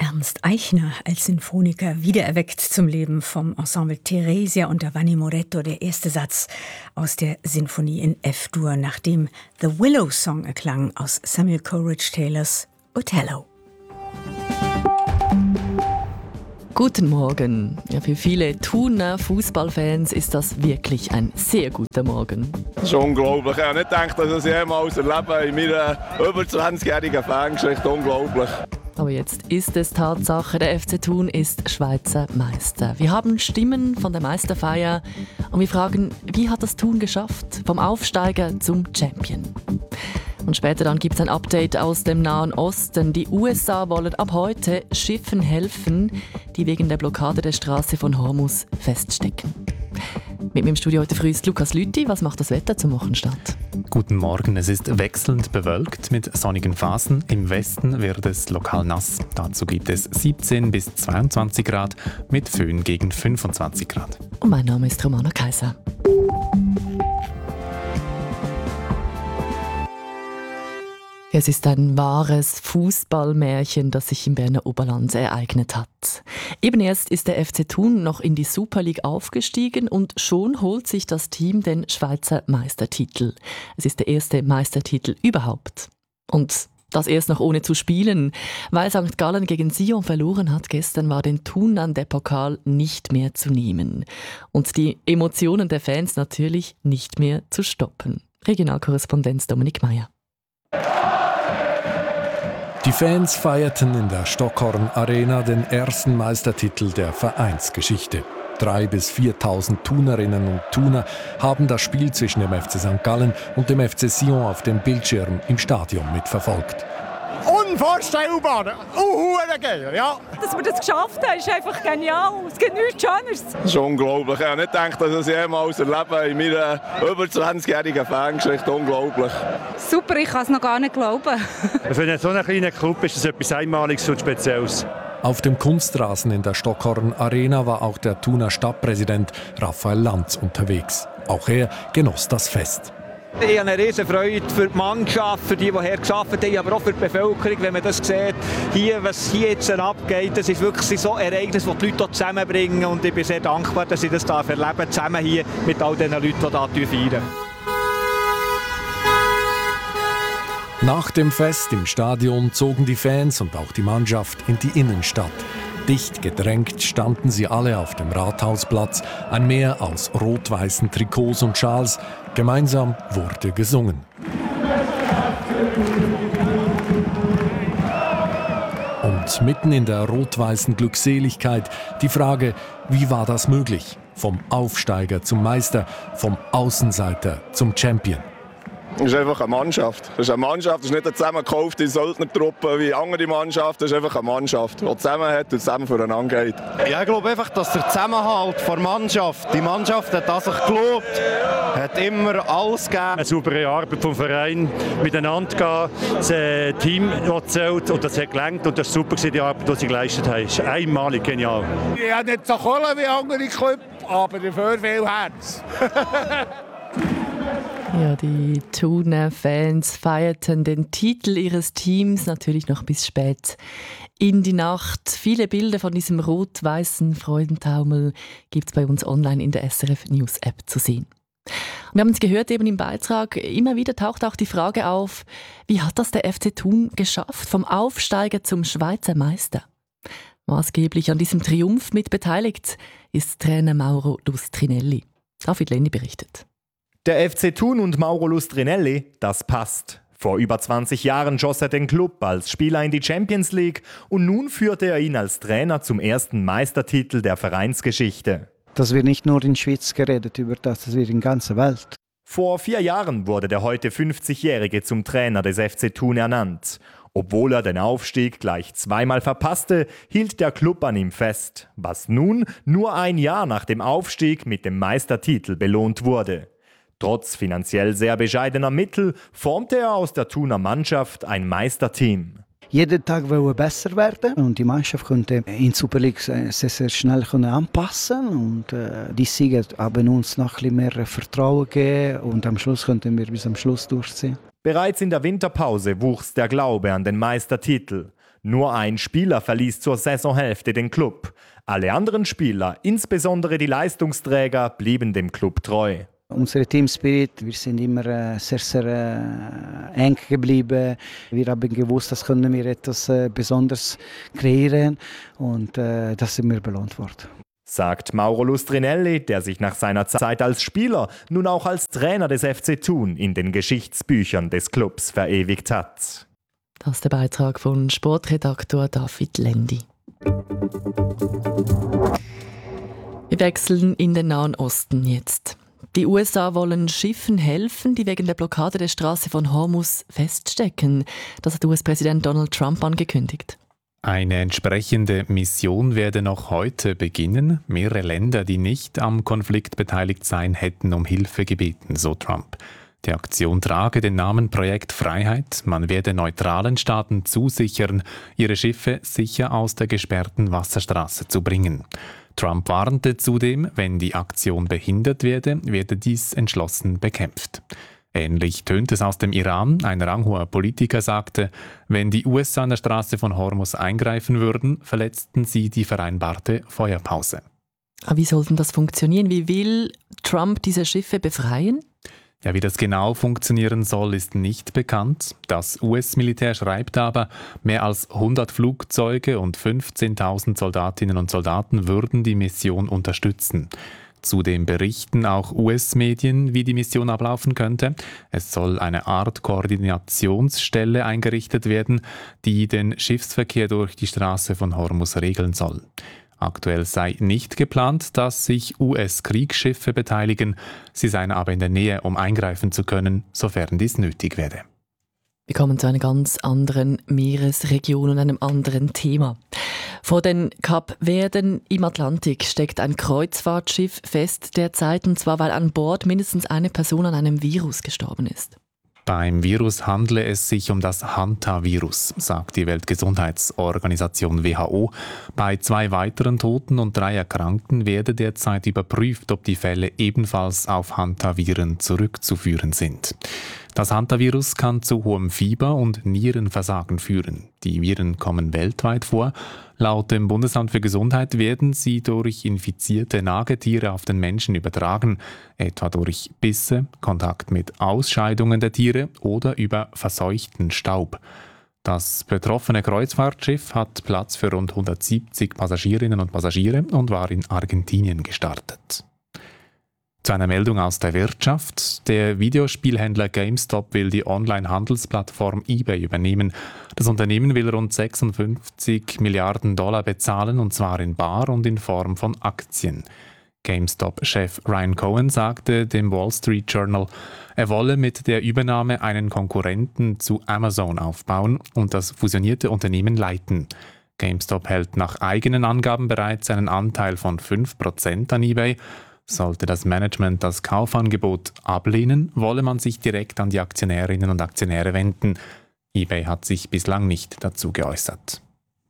Ernst Eichner als Sinfoniker wiedererweckt zum Leben vom Ensemble Theresia unter Vanni Moretto, der erste Satz aus der Sinfonie in F-Dur, nachdem The Willow Song erklang aus Samuel Coleridge Taylors Othello. Guten Morgen. Ja, für viele Thuner Fußballfans ist das wirklich ein sehr guter Morgen. Das ist unglaublich. Ich habe nicht gedacht, dass ich das jemals erlebe in meiner über 20-jährigen Fangeschichte. Unglaublich. Aber jetzt ist es Tatsache, der FC Thun ist Schweizer Meister. Wir haben Stimmen von der Meisterfeier und wir fragen, wie hat das Thun geschafft? Vom Aufsteiger zum Champion. Und später dann gibt es ein Update aus dem Nahen Osten. Die USA wollen ab heute Schiffen helfen, die wegen der Blockade der Straße von Hormuz feststecken. Mit mir im Studio heute früh ist Lukas Lüthi. Was macht das Wetter zum Wochenstart? Guten Morgen. Es ist wechselnd bewölkt mit sonnigen Phasen. Im Westen wird es lokal nass. Dazu gibt es 17 bis 22 Grad mit Föhn gegen 25 Grad. Und mein Name ist Romana Kaiser. Es ist ein wahres Fußballmärchen, das sich im Berner Oberland ereignet hat. Eben erst ist der FC Thun noch in die Super League aufgestiegen und schon holt sich das Team den Schweizer Meistertitel. Es ist der erste Meistertitel überhaupt. Und das erst noch ohne zu spielen. Weil St. Gallen gegen Sion verloren hat gestern, war den Thunern der Pokal nicht mehr zu nehmen. Und die Emotionen der Fans natürlich nicht mehr zu stoppen. Regionalkorrespondent Dominik Meyer. Die Fans feierten in der Stockhorn Arena den ersten Meistertitel der Vereinsgeschichte. 3.000 bis 4.000 Thunerinnen und Thuner haben das Spiel zwischen dem FC St. Gallen und dem FC Sion auf dem Bildschirm im Stadion mitverfolgt. Unvorstellbar! Geil, ja. Dass wir das geschafft haben, ist einfach genial. Es gibt nichts Schöneres. Das ist unglaublich. Ich habe nicht gedacht, dass ich das jemals erlebe in meiner über 20-jährigen Fangeschichte. Unglaublich. Super, ich kann es noch gar nicht glauben. Für so einen kleinen Club ist es etwas Einmaliges und Spezielles. Auf dem Kunstrasen in der Stockhorn Arena war auch der Thuner Stadtpräsident Raphael Lanz unterwegs. Auch er genoss das Fest. Ich habe eine riesen Freude für die Mannschaft, für die hier gearbeitet haben, aber auch für die Bevölkerung, wenn man das sieht. Hier, was hier jetzt abgeht, das ist wirklich so ein Ereignis, das die Leute hier zusammenbringen. Und ich bin sehr dankbar, dass ich das erleben darf, zusammen hier mit all den Leuten, die hier feiern. Nach dem Fest im Stadion zogen die Fans und auch die Mannschaft in die Innenstadt. Dicht gedrängt standen sie alle auf dem Rathausplatz, ein Meer aus rot-weißen Trikots und Schals. Gemeinsam wurde gesungen. Und mitten in der rot-weißen Glückseligkeit die Frage, wie war das möglich? Vom Aufsteiger zum Meister, vom Außenseiter zum Champion. Es ist einfach eine Mannschaft. Es ist eine Mannschaft, es ist nicht eine zusammengekaufte Söldnertruppe wie andere Mannschaften. Es ist einfach eine Mannschaft, die zusammenhält und zusammen voneinander geht. Ja, ich glaube einfach, dass der Zusammenhalt der Mannschaft, die Mannschaft hat an sich geglaubt, hat immer alles gegeben. Eine saubere Arbeit vom Verein, miteinander gehen, das Team, das zählt, und das hat gelangt und das war super, die Arbeit, die sie geleistet haben. Es ist einmalig genial. Ich habe nicht so Kohle wie andere Clubs, aber dafür viel Herz. Ja, die Thuner Fans feierten den Titel ihres Teams natürlich noch bis spät in die Nacht. Viele Bilder von diesem rot-weißen Freudentaumel gibt es bei uns online in der SRF News App zu sehen. Wir haben es gehört eben im Beitrag, immer wieder taucht auch die Frage auf, wie hat das der FC Thun geschafft, vom Aufsteiger zum Schweizer Meister? Maßgeblich an diesem Triumph mit beteiligt ist Trainer Mauro Lustrinelli. David Lenny berichtet. Der FC Thun und Mauro Lustrinelli, das passt. Vor über 20 Jahren schoss er den Klub als Spieler in die Champions League und nun führte er ihn als Trainer zum ersten Meistertitel der Vereinsgeschichte. Das wird nicht nur in der Schweiz geredet über das wird in der ganzen Welt. Vor 4 Jahren wurde der heute 50-Jährige zum Trainer des FC Thun ernannt. Obwohl er den Aufstieg gleich 2-mal verpasste, hielt der Klub an ihm fest, was nun nur ein Jahr nach dem Aufstieg mit dem Meistertitel belohnt wurde. Trotz finanziell sehr bescheidener Mittel formte er aus der Thuner Mannschaft ein Meisterteam. Jeden Tag wollen wir besser werden und die Mannschaft konnte in der Super League sehr schnell anpassen und die Sieger haben uns noch ein bisschen mehr Vertrauen gegeben und am Schluss konnten wir bis am Schluss durchziehen. Bereits in der Winterpause wuchs der Glaube an den Meistertitel. Nur ein Spieler verließ zur Saisonhälfte den Club. Alle anderen Spieler, insbesondere die Leistungsträger, blieben dem Club treu. Unser Teamspirit, wir sind immer sehr eng geblieben. Wir haben gewusst, dass können wir etwas Besonderes kreieren und das sind wir belohnt worden. Sagt Mauro Lustrinelli, der sich nach seiner Zeit als Spieler nun auch als Trainer des FC Thun in den Geschichtsbüchern des Clubs verewigt hat. Das ist der Beitrag von Sportredaktor David Lendi. Wir wechseln in den Nahen Osten jetzt. Die USA wollen Schiffen helfen, die wegen der Blockade der Straße von Hormuz feststecken. Das hat US-Präsident Donald Trump angekündigt. Eine entsprechende Mission werde noch heute beginnen. Mehrere Länder, die nicht am Konflikt beteiligt seien, hätten um Hilfe gebeten, so Trump. Die Aktion trage den Namen Projekt Freiheit. Man werde neutralen Staaten zusichern, ihre Schiffe sicher aus der gesperrten Wasserstraße zu bringen. Trump warnte zudem, wenn die Aktion behindert werde dies entschlossen bekämpft. Ähnlich tönt es aus dem Iran. Ein ranghoher Politiker sagte, wenn die USA an der Straße von Hormuz eingreifen würden, verletzten sie die vereinbarte Feuerpause. Wie soll denn das funktionieren? Wie will Trump diese Schiffe befreien? Ja, wie das genau funktionieren soll, ist nicht bekannt. Das US-Militär schreibt aber, mehr als 100 Flugzeuge und 15.000 Soldatinnen und Soldaten würden die Mission unterstützen. Zudem berichten auch US-Medien, wie die Mission ablaufen könnte. Es soll eine Art Koordinationsstelle eingerichtet werden, die den Schiffsverkehr durch die Straße von Hormuz regeln soll. Aktuell sei nicht geplant, dass sich US-Kriegsschiffe beteiligen. Sie seien aber in der Nähe, um eingreifen zu können, sofern dies nötig werde. Wir kommen zu einer ganz anderen Meeresregion und einem anderen Thema. Vor den Kapverden im Atlantik steckt ein Kreuzfahrtschiff fest derzeit, und zwar weil an Bord mindestens eine Person an einem Virus gestorben ist. Beim Virus handle es sich um das Hantavirus, sagt die Weltgesundheitsorganisation WHO. Bei 2 weiteren Toten und 3 Erkrankten werde derzeit überprüft, ob die Fälle ebenfalls auf Hantaviren zurückzuführen sind. Das Hantavirus kann zu hohem Fieber und Nierenversagen führen. Die Viren kommen weltweit vor. Laut dem Bundesamt für Gesundheit werden sie durch infizierte Nagetiere auf den Menschen übertragen, etwa durch Bisse, Kontakt mit Ausscheidungen der Tiere oder über verseuchten Staub. Das betroffene Kreuzfahrtschiff hat Platz für rund 170 Passagierinnen und Passagiere und war in Argentinien gestartet. Zu einer Meldung aus der Wirtschaft. Der Videospielhändler GameStop will die Online-Handelsplattform eBay übernehmen. Das Unternehmen will rund 56 Milliarden Dollar bezahlen, und zwar in bar und in Form von Aktien. GameStop-Chef Ryan Cohen sagte dem Wall Street Journal, er wolle mit der Übernahme einen Konkurrenten zu Amazon aufbauen und das fusionierte Unternehmen leiten. GameStop hält nach eigenen Angaben bereits einen Anteil von 5% an eBay. Sollte das Management das Kaufangebot ablehnen, wolle man sich direkt an die Aktionärinnen und Aktionäre wenden. eBay hat sich bislang nicht dazu geäußert.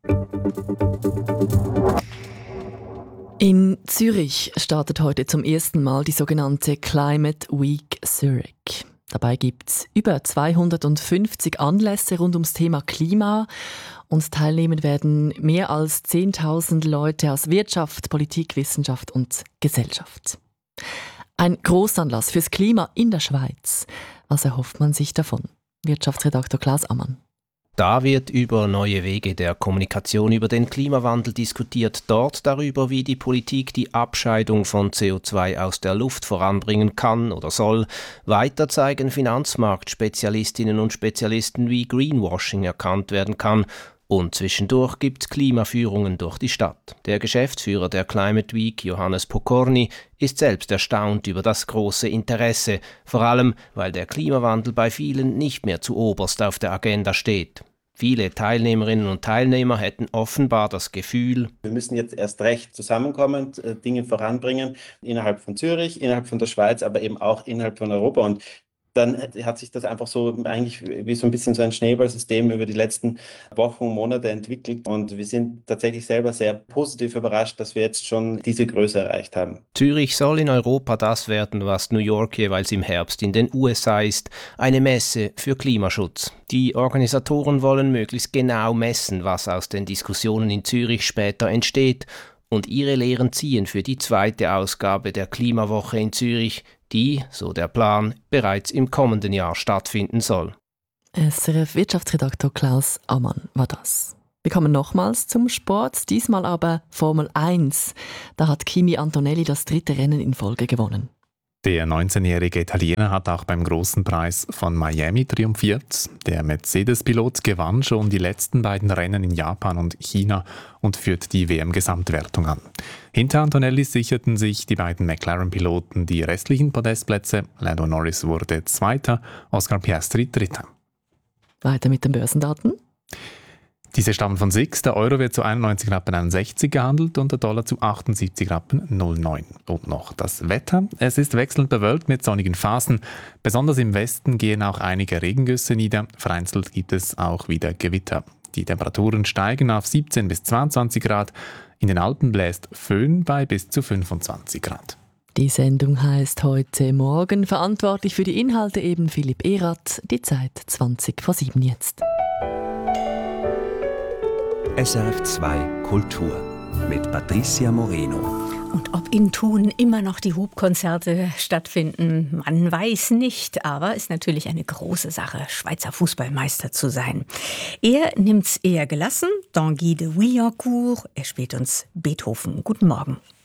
In Zürich startet heute zum ersten Mal die sogenannte Climate Week Zurich. Dabei gibt es über 250 Anlässe rund ums Thema Klima. Und teilnehmen werden mehr als 10.000 Leute aus Wirtschaft, Politik, Wissenschaft und Gesellschaft. Ein Grossanlass fürs Klima in der Schweiz. Was erhofft man sich davon? Wirtschaftsredaktor Klaus Ammann. Da wird über neue Wege der Kommunikation über den Klimawandel diskutiert, dort darüber, wie die Politik die Abscheidung von CO2 aus der Luft voranbringen kann oder soll. Weiter zeigen Finanzmarktspezialistinnen und Spezialisten, wie Greenwashing erkannt werden kann. Und zwischendurch gibt es Klimaführungen durch die Stadt. Der Geschäftsführer der Climate Week, Johannes Pokorny, ist selbst erstaunt über das große Interesse, vor allem weil der Klimawandel bei vielen nicht mehr zuoberst auf der Agenda steht. Viele Teilnehmerinnen und Teilnehmer hätten offenbar das Gefühl, wir müssen jetzt erst recht zusammenkommen, Dinge voranbringen, innerhalb von Zürich, innerhalb von der Schweiz, aber eben auch innerhalb von Europa. Und dann hat sich das einfach so eigentlich wie so ein bisschen so ein Schneeballsystem über die letzten Wochen und Monate entwickelt. Und wir sind tatsächlich selber sehr positiv überrascht, dass wir jetzt schon diese Größe erreicht haben. Zürich soll in Europa das werden, was New York jeweils im Herbst in den USA ist, eine Messe für Klimaschutz. Die Organisatoren wollen möglichst genau messen, was aus den Diskussionen in Zürich später entsteht und ihre Lehren ziehen für die zweite Ausgabe der Klimawoche in Zürich, die, so der Plan, bereits im kommenden Jahr stattfinden soll. SRF-Wirtschaftsredaktor Klaus Ammann war das. Wir kommen nochmals zum Sport, diesmal aber Formel 1. Da hat Kimi Antonelli das 3. Rennen in Folge gewonnen. Der 19-jährige Italiener hat auch beim Großen Preis von Miami triumphiert. Der Mercedes-Pilot gewann schon die letzten beiden Rennen in Japan und China und führt die WM-Gesamtwertung an. Hinter Antonelli sicherten sich die beiden McLaren-Piloten die restlichen Podestplätze. Lando Norris wurde Zweiter, Oscar Piastri Dritter. Weiter mit den Börsendaten. Diese stammen von SIX. Der Euro wird zu 91,61 Rappen gehandelt und der Dollar zu 78,09 Rappen. Und noch das Wetter. Es ist wechselnd bewölkt mit sonnigen Phasen. Besonders im Westen gehen auch einige Regengüsse nieder. Vereinzelt gibt es auch wieder Gewitter. Die Temperaturen steigen auf 17 bis 22 Grad. In den Alpen bläst Föhn bei bis zu 25 Grad. Die Sendung heisst «Heute Morgen». Verantwortlich für die Inhalte eben Philipp Erath. Die Zeit 7:20 jetzt. SRF 2 Kultur mit Patricia Moreno. Und ob in Thun immer noch die Hubkonzerte stattfinden, man weiß nicht. Aber ist natürlich eine große Sache, Schweizer Fußballmeister zu sein. Er nimmt's eher gelassen. Tanguy de Williancourt. Er spielt uns Beethoven. Guten Morgen.